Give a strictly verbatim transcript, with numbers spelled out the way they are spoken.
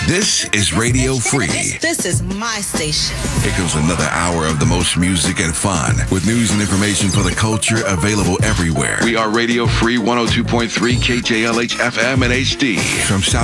This is Radio Free. This is my station. Here comes another hour of the most music and fun with news and information for the culture available everywhere. We are Radio Free one oh two point three K J L H F M and H D from South